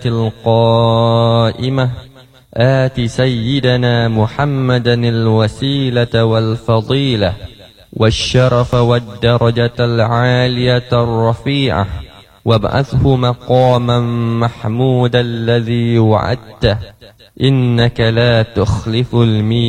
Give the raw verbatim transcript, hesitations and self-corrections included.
القائمة آت سيدنا محمدا الوسيلة والفضيلة والشرف والدرجة العالية الرفيعة وابعثه مقاما محمودا الذي وعدته إنك لا تخلف الميعاد.